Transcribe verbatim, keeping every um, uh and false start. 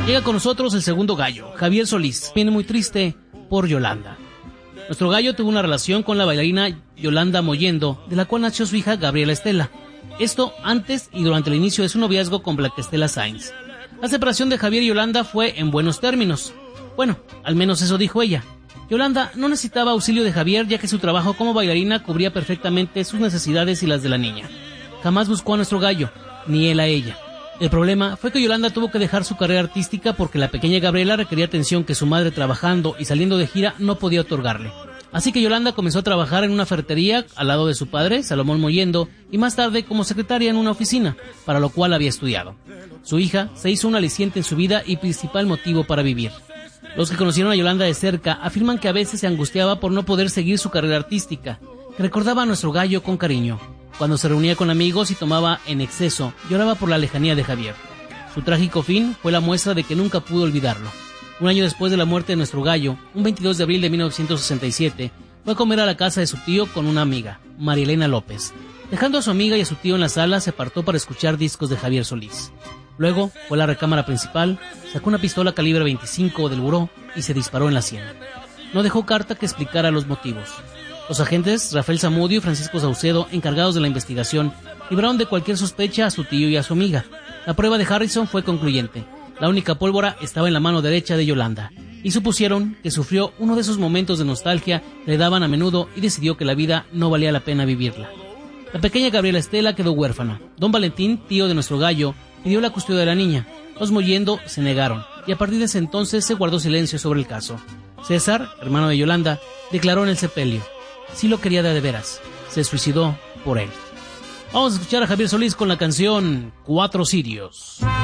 Llega con nosotros el segundo gallo, Javier Solís. Viene muy triste por Yolanda. Nuestro gallo tuvo una relación con la bailarina Yolanda Mollendo, de la cual nació su hija Gabriela Estela. Esto antes y durante el inicio de su noviazgo con Blanca Sáenz. La separación de Javier y Yolanda fue en buenos términos. Bueno, al menos eso dijo ella. Yolanda no necesitaba auxilio de Javier, ya que su trabajo como bailarina cubría perfectamente sus necesidades y las de la niña. Jamás buscó a nuestro gallo, ni él a ella. El problema fue que Yolanda tuvo que dejar su carrera artística porque la pequeña Gabriela requería atención que su madre, trabajando y saliendo de gira, no podía otorgarle. Así que Yolanda comenzó a trabajar en una ferretería al lado de su padre, Salomón Mollendo, y más tarde como secretaria en una oficina, para lo cual había estudiado. Su hija se hizo un aliciente en su vida y principal motivo para vivir. Los que conocieron a Yolanda de cerca afirman que a veces se angustiaba por no poder seguir su carrera artística, que recordaba a nuestro gallo con cariño. Cuando se reunía con amigos y tomaba en exceso, lloraba por la lejanía de Javier. Su trágico fin fue la muestra de que nunca pudo olvidarlo. Un año después de la muerte de nuestro gallo, un veintidós de abril de mil novecientos sesenta y siete, fue a comer a la casa de su tío con una amiga, María Elena López. Dejando a su amiga y a su tío en la sala, se apartó para escuchar discos de Javier Solís. Luego fue a la recámara principal, sacó una pistola calibre veinticinco del buró y se disparó en la sien. No dejó carta que explicara los motivos. Los agentes Rafael Zamudio y Francisco Saucedo, encargados de la investigación, libraron de cualquier sospecha a su tío y a su amiga. La prueba de Harrison fue concluyente. La única pólvora estaba en la mano derecha de Yolanda, y supusieron que sufrió uno de esos momentos de nostalgia que le daban a menudo y decidió que la vida no valía la pena vivirla. La pequeña Gabriela Estela quedó huérfana. Don Valentín, tío de nuestro gallo, pidió la custodia de la niña. Los Mollendo se negaron, y a partir de ese entonces se guardó silencio sobre el caso. César, hermano de Yolanda, declaró en el sepelio: sí lo quería de, de veras, se suicidó por él. Vamos a escuchar a Javier Solís con la canción Cuatro Cirios.